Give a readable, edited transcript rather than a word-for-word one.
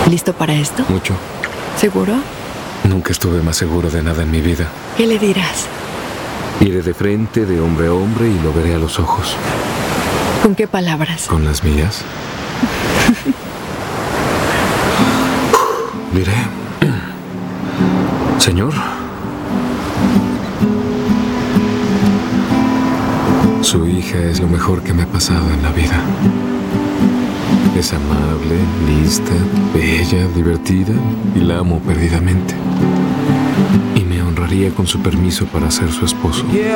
¿Listo para esto? Mucho. ¿Seguro? Nunca estuve más seguro de nada en mi vida. ¿Qué le dirás? Iré de frente, de hombre a hombre, y lo veré a los ojos. ¿Con qué palabras? ¿Con las mías? Diré: Señor, su hija es lo mejor que me ha pasado en la vida. Es amable, lista, bella, divertida, y la amo perdidamente. Y me honraría con su permiso para ser su esposo.